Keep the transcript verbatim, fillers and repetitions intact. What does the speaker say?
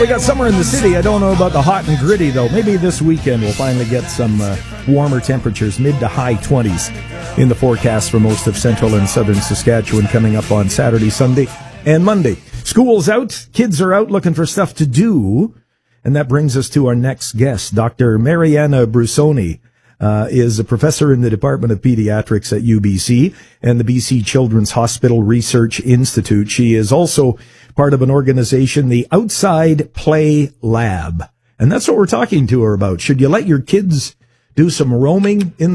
We got summer in the city. I don't know about the hot and gritty, though. Maybe this weekend we'll finally get some uh, warmer temperatures, mid to high twenties in the forecast for most of central and southern Saskatchewan coming up on Saturday, Sunday, and Monday. School's out. Kids are out looking for stuff to do. And that brings us to our next guest. Doctor Mariana Brusoni uh, is a professor in the Department of Pediatrics at U B C and the B C Children's Hospital Research Institute. She is also part of an organization, the Outside Play Lab. And that's what we're talking to her about. Should you let your kids do some roaming in